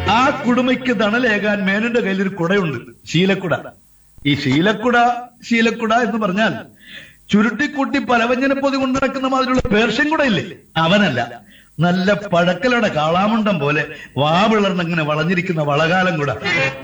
ആ കുടുമയ്ക്ക് തണലേകാൻ മേനന്റെ കയ്യിലൊരു കുടയുണ്ട്, ശീലക്കുട. ഈ ശീലക്കുട എന്ന് പറഞ്ഞാൽ ചുരുട്ടിക്കൂട്ടി പലവ്യഞ്ജനപ്പൊതി കൊണ്ടു നടക്കുന്ന മാതിരിയുള്ള പേർഷ്യൻ കുട ഇല്ലേ, അവനല്ല. നല്ല പഴക്കലയുടെ കാളാമുണ്ടം പോലെ വാവിളർന്നങ്ങനെ വളഞ്ഞിരിക്കുന്ന വളകാലം കൂട.